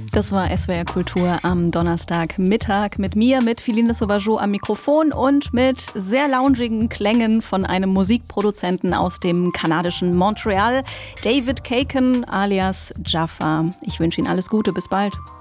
Das war SWR Kultur am Donnerstagmittag mit mir, mit Philine Sauvageau am Mikrofon und mit sehr loungigen Klängen von einem Musikproduzenten aus dem kanadischen Montreal, David Caken alias Jaffa. Ich wünsche Ihnen alles Gute, bis bald.